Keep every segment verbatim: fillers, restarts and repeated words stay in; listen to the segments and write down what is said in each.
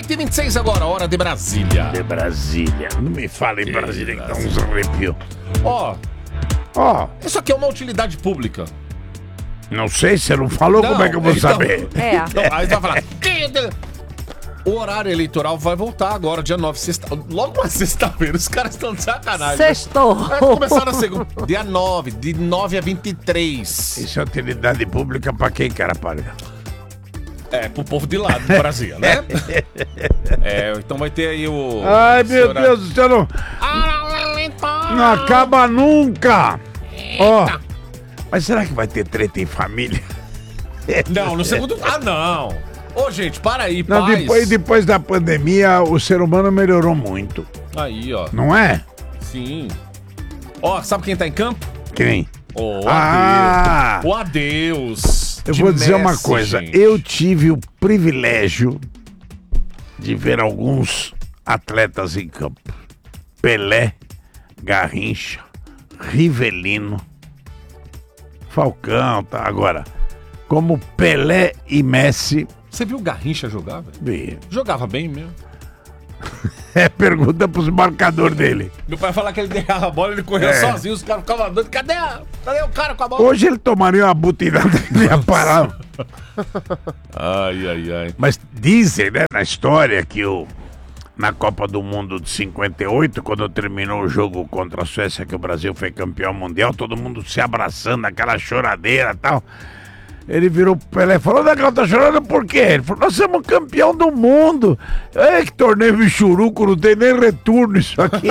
oito e vinte e seis agora, hora de Brasília. De Brasília. Não me fala em Brasília que dá uns arrepios. Ó, Ó, isso aqui é uma utilidade pública. não sei, você não falou, Não, como é que eu vou então- saber? É. Então, aí você vai falar... O horário eleitoral vai voltar agora, dia nove, sexta... Logo uma sexta-feira, os caras estão de sacanagem. né? Sextou. Vai começar na segunda. Dia nove, de nove a vinte e três. Isso é utilidade pública pra quem, cara, para? É, pro povo de lá, do Brasil, né? É, então vai ter aí o... Ai, esse meu horário. Deus do céu, não, não acaba nunca. Ó, mas será que vai ter treta em família? Não, no segundo... Ah, não. Ô, gente, para aí, Não, paz. depois, depois da pandemia, o ser humano melhorou muito, Aí, ó. não é? Sim. Ó, sabe quem tá em campo? Quem? O Ah! adeus. O adeus. Eu de vou dizer uma Messi, coisa, gente. eu tive o privilégio de ver alguns atletas em campo. Pelé, Garrincha, Rivelino, Falcão, tá? Agora, como Pelé e Messi, Você viu o Garrincha jogar, velho? vi. Jogava bem mesmo. É pergunta pros marcadores dele. Meu pai falava que ele derrava a bola, ele corria É. sozinho, os caras ficavam doidos. Cadê, a- cadê o cara com a bola? Hoje ele tomaria uma butinada que ele ia parar. Ai, ai, ai. Mas dizem, né, na história que o, na Copa do Mundo de cinquenta e oito, quando terminou o jogo contra a Suécia, que o Brasil foi campeão mundial, todo mundo se abraçando, aquela choradeira e tal. Ele virou pro Pelé e falou: Negão, tá chorando por quê? Ele falou: nós somos campeão do mundo. É que torneio bichuruco, não tem nem retorno isso aqui.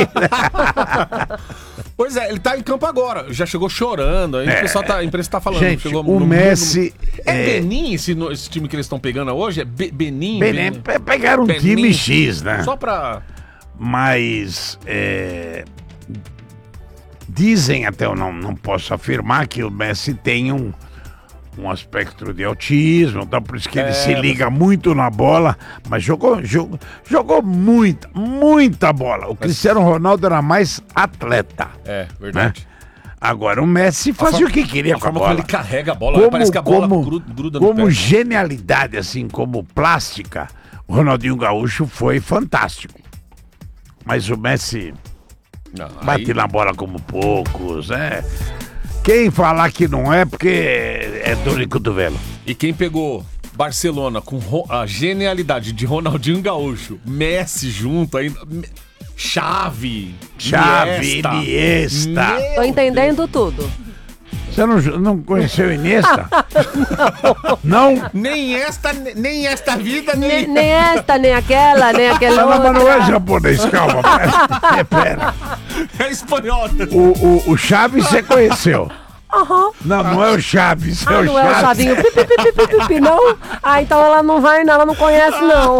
Pois é, ele tá em campo agora. Já chegou chorando. Aí É. o pessoal tá, a imprensa tá falando. Gente, chegou o no- Messi... no- É, Benin esse, no- esse time que eles estão pegando hoje? É Be- Benin? Benem, Benin? pe- pegaram um Benin. time X, né? Só pra... Mas é, dizem, até eu não, não posso afirmar, que o Messi tem um, um aspecto de autismo, então por isso que ele É, se liga muito na bola, mas jogou, jogou, jogou muita, muita bola. O Cristiano Ronaldo era mais atleta, É, verdade. agora o Messi fazia forma- o que queria A com a forma como bola. ele carrega a bola, Como, parece que a bola como, gru- gruda no como pé. genialidade, assim, como plástica, o Ronaldinho Gaúcho foi fantástico. Mas o Messi Não, bate aí- na bola como poucos, é. Quem falar que não é, porque é dor de cotovelo. E quem pegou Barcelona com ro- a genialidade de Ronaldinho Gaúcho, Messi junto ainda... Me- Chave, Chave, Iniesta. Meu Tô entendendo tudo. Você não, não conheceu o Iniesta? não? Não? Nem esta, nem esta vida, Nem, nem... nem esta, nem aquela, nem aquela Não, mas não é outra. japonês, calma. Pera. pera. É espanhol. O, o, o Chaves você conheceu? Não, não é o Chaves, é Ah, o não é o Chaves. chavinho pi, pi, pi, pi, pi, pi, pi, não? Ah, então ela não vai, não, ela não conhece, não.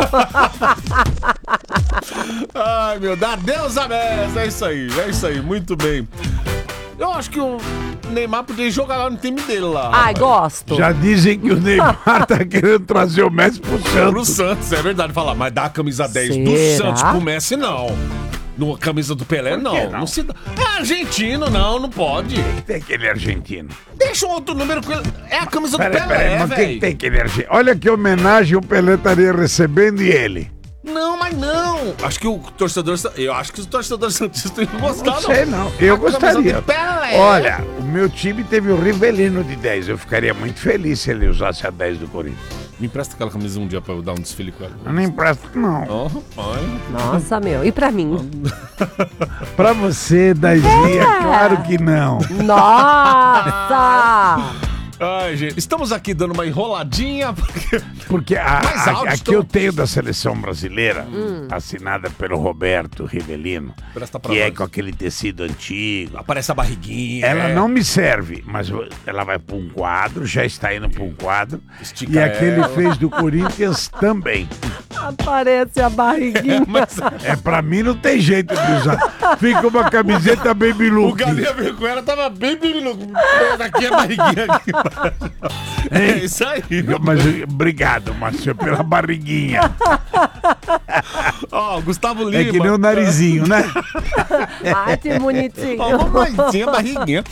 Ai, meu Deus, Deus a Messi. É isso aí, é isso aí, muito bem. Eu acho que o Neymar podia jogar lá no time dele lá. Ai, rapaz. gosto. Já dizem que o Neymar tá querendo trazer o Messi pro Pro Santos. Santos, é verdade falar, mas dá a camisa dez do Será? Santos pro Messi, não. No camisa do Pelé, Por não. que não? não? se dá. É argentino, não, não pode. Tem aquele argentino. Deixa um outro número com ele. É a camisa do Peraí, peraí, Pelé, mas o que que velho. tem aquele argentino? Olha que homenagem o Pelé estaria recebendo e ele. Não, mas não. Acho que o torcedor... Eu acho que os torcedores santistas iam gostar, Não sei não, eu A camisa gostaria. do Pelé. Olha, o meu time teve o Rivelino de dez. Eu ficaria muito feliz se ele usasse a dez do Corinthians. Me empresta aquela camisa um dia pra eu dar um desfile com ela. Eu não empresto, não. Ó, rapaz. Nossa, meu. E pra mim? Pra você, Daizinha, claro que não. Nossa! Ai, gente, estamos aqui dando uma enroladinha, porque... Porque a, Mais a, áudio, a que então. eu tenho da seleção brasileira, assinada pelo Roberto Rivelino, Presta pra que é nós. com aquele tecido antigo. Aparece a barriguinha. Ela é. não me serve, mas ela vai para um quadro, já está indo para um quadro. Estica e aquele ela. fez do Corinthians também. Aparece a barriguinha. Mas É, pra mim não tem jeito de usar. Fica uma camiseta baby o look. Galinha veio com ela, tava bem biluco. Aqui a barriguinha. Aqui. É isso aí. Mas obrigado, Márcio, pela barriguinha. Ó, o Gustavo Lima. É que nem o narizinho, né? Ai, que bonitinho. Ó, mamãezinha, barriguinha.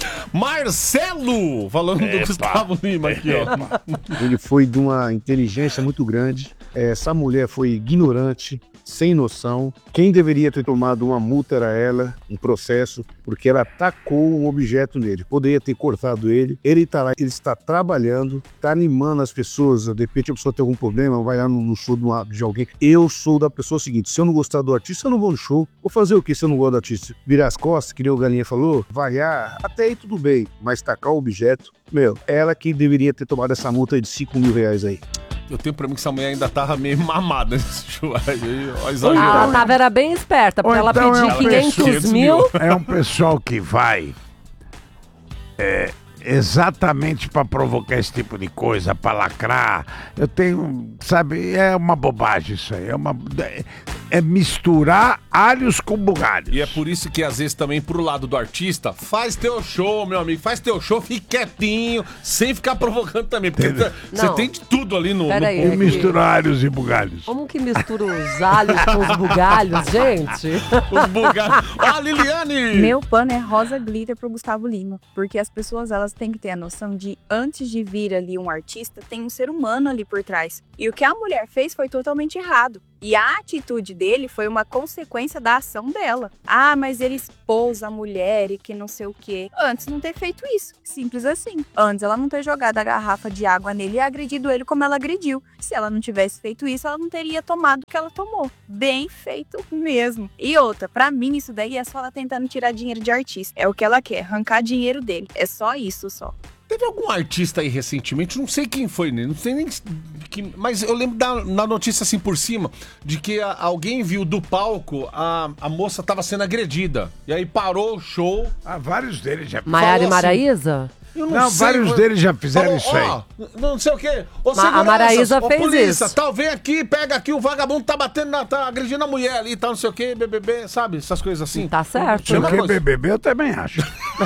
Marcelo, falando do Epa. Gustavo Lima aqui, ó. Ele foi de uma inteligência muito grande Essa mulher foi ignorante, sem noção. Quem deveria ter tomado uma multa era ela, um processo, porque ela tacou um objeto nele. Poderia ter cortado ele. Ele está lá, ele está trabalhando, está animando as pessoas. De repente a pessoa tem algum problema, vai lá no, no show de, uma, de alguém. Eu sou da pessoa seguinte: se eu não gostar do artista, eu não vou no show. Vou fazer o que se eu não gosto do artista? Virar as costas, que nem o Galinha falou? Vaiar, até aí tudo bem. Mas tacar o objeto, meu, ela que deveria ter tomado essa multa de cinco mil reais aí. Eu tenho pra mim que essa mulher ainda tava meio mamada nesse show aí. Ó, Ah, exagerou. ela tava era bem esperta, porque Ou ela então pediu é um quinhentos preço. mil. É um pessoal que vai é, exatamente para provocar esse tipo de coisa, para lacrar. Eu tenho, sabe, é uma bobagem isso aí. É, uma, é, é misturar alhos com bugalhos. E é por isso que, às vezes, também pro lado do artista, faz teu show, meu amigo, faz teu show, fique quietinho, sem ficar provocando também. Porque Entendeu? você Não. tem de tudo ali no... Pera no aí, E é que- misturar alhos e bugalhos. Como que mistura os alhos com os bugalhos, gente? Os bugalhos. Ó, a Liliane! Meu pano é rosa glitter pro Gustavo Lima, porque as pessoas elas têm que ter a noção de antes de vir ali um artista, tem um ser humano ali por trás. E o que a mulher fez foi totalmente errado. E a atitude dele foi uma consequência da ação dela. Ah, mas ele expôs a mulher e que não sei o quê. Antes não ter feito isso. Simples assim. Antes ela não ter jogado a garrafa de água nele e agredido ele como ela agrediu. Se ela não tivesse feito isso, ela não teria tomado o que ela tomou. Bem feito mesmo. E outra, pra mim isso daí é só ela tentando tirar dinheiro de artista. É o que ela quer, arrancar dinheiro dele. É só isso, só. Teve algum artista aí recentemente, não sei quem foi, né? Não sei nem que, mas eu lembro da na notícia assim por cima, de que a, alguém viu do palco a, a moça tava sendo agredida. E aí parou o show. Ah, vários deles já Maiara e assim, Maraísa? Eu Não, sei, vários mas- deles já fizeram Falou, isso aí. ó, não sei o quê. Ô, Ma- a seguranças, Maraísa ô, fez polícia, isso. tal, vem aqui, pega aqui, o vagabundo tá batendo, na, tá agredindo a mulher ali, tá não sei o quê, B B B, sabe? Essas coisas assim. Tá certo, Mesma né? Porque coisa. B B B eu também acho.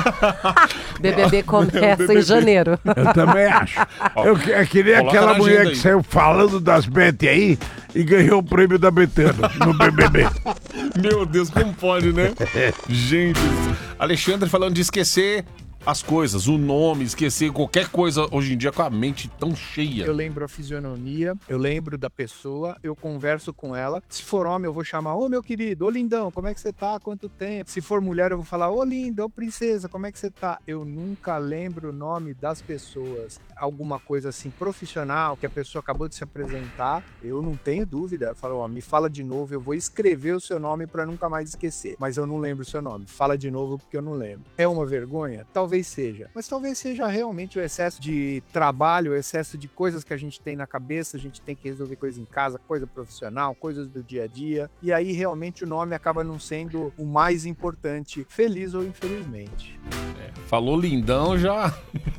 B B B começa B B B. em janeiro. Eu também acho. Eu, que- eu queria Coloca aquela na mulher agenda que aí. saiu falando das Betty aí e ganhou o prêmio da Betano no B B B. Meu Deus, como pode, né? Gente, Alexandre falando de esquecer as coisas, o nome, esquecer qualquer coisa hoje em dia com a mente tão cheia. Eu lembro a fisionomia, eu lembro da pessoa, eu converso com ela. Se for homem, eu vou chamar, ô meu querido, ô lindão, como é que você tá? Há quanto tempo? Se for mulher, eu vou falar, ô linda, ô princesa, como é que você tá? Eu nunca lembro o nome das pessoas. Alguma coisa assim profissional, que a pessoa acabou de se apresentar, eu não tenho dúvida. Eu falo, ó, me fala de novo, eu vou escrever o seu nome pra nunca mais esquecer. Mas eu não lembro o seu nome. Fala de novo porque eu não lembro. É uma vergonha? Talvez seja. Mas talvez seja realmente o excesso de trabalho, o excesso de coisas que a gente tem na cabeça, a gente tem que resolver coisas em casa, coisa profissional, coisas do dia a dia. E aí realmente o nome acaba não sendo o mais importante, feliz ou infelizmente. Falou lindão já.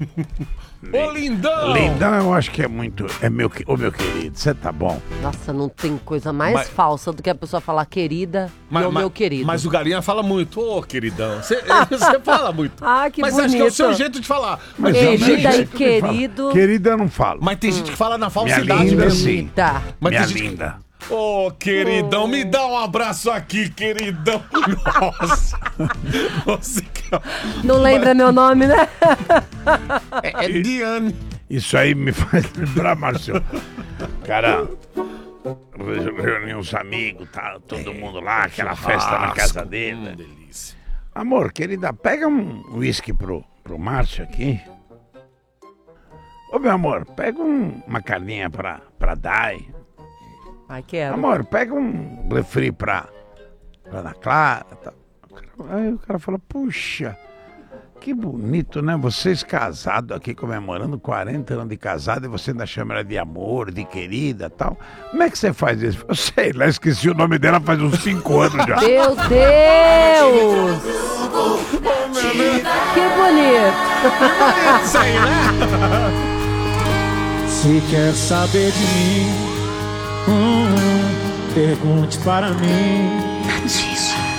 Ô lindão! Lindão eu acho que é muito... É meu, que- ô meu querido, você tá bom? Nossa, não tem coisa mais Mas- falsa do que a pessoa falar querida e o meu querido. Mas o Galinha fala muito, ô queridão. Você você fala muito. Ah, que mas bonito. acho que é o seu jeito de falar. Mas, é o meu Querida e jeito de falar. querido. Querida eu não falo. mas tem gente que fala na Minha falsidade linda, mesmo. sim. Tá. Mas Minha tem gente que- linda. Ô, queridão, me dá um abraço aqui, queridão. Nossa. Nossa, que- Não lembra meu nome, né? é, é Diane. Isso aí me faz lembrar, Márcio. Cara, eu reuni uns amigos, tá? Todo mundo lá, aquela festa na casa dele. Hum, delícia. Amor, querida, pega um uísque pro, pro Márcio aqui. Ô, meu amor, pega um- uma carninha pra, pra Dai. Ai, quero. Amor, pega um refri pra, pra Ana Clara. Tá. O cara- Aí o cara fala, puxa, que bonito, né? Vocês casados aqui, comemorando quarenta anos de casado, e você ainda chama ela de amor, de querida e tal. Como é que você faz isso? Eu sei lá, esqueci o nome dela faz uns cinco anos já. Meu Deus! Que bonito! Isso aí, né? Se quer saber de mim, hum, pergunte para mim.